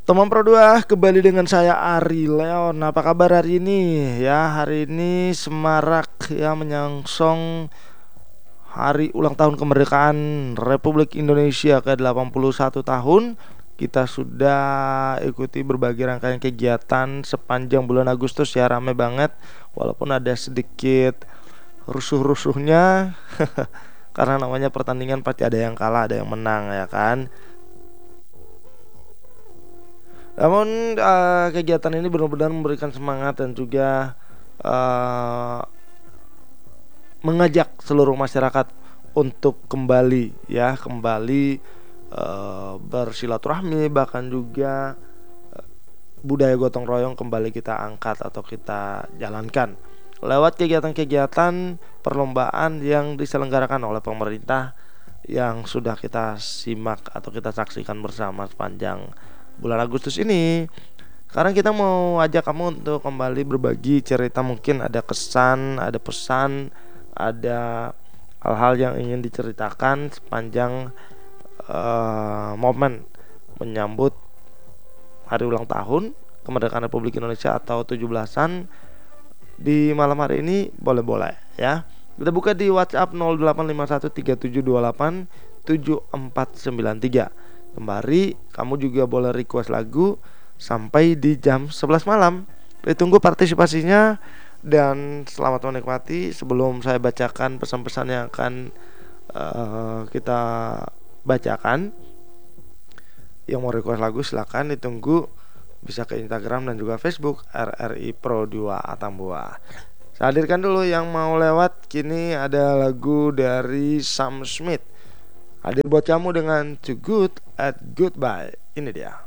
Teman Pro 2 kembali dengan saya Ari Leon. Apa kabar hari ini? Ya, hari ini semarak ya menyongsong hari ulang tahun kemerdekaan Republik Indonesia ke-81 tahun. Kita sudah ikuti berbagai rangkaian kegiatan sepanjang bulan Agustus ya, rame banget. Walaupun ada sedikit rusuh-rusuhnya karena namanya pertandingan pasti ada yang kalah, ada yang menang ya kan. Namun kegiatan ini benar-benar memberikan semangat dan juga uh, mengajak seluruh masyarakat untuk kembali bersilaturahmi, bahkan juga budaya gotong royong kembali kita angkat atau kita jalankan lewat kegiatan-kegiatan perlombaan yang diselenggarakan oleh pemerintah yang sudah kita simak atau kita saksikan bersama sepanjang bulan Agustus ini. Sekarang kita mau ajak kamu untuk kembali berbagi cerita, mungkin ada kesan, ada pesan, ada hal-hal yang ingin diceritakan sepanjang momen menyambut hari ulang tahun kemerdekaan Republik Indonesia atau 17-an di malam hari ini. Boleh-boleh ya. Kita buka di WhatsApp 085137287493. Kembali, kamu juga boleh request lagu sampai di jam 11 malam. Ditunggu partisipasinya dan selamat menikmati. Sebelum saya bacakan pesan-pesan yang akan kita bacakan, yang mau request lagu silakan ditunggu, bisa ke Instagram dan juga Facebook RRI Pro 2 Atambua. Saya hadirkan dulu yang mau lewat. Kini ada lagu dari Sam Smith, hadir buat kamu dengan Too Good at Goodbye. Ini dia.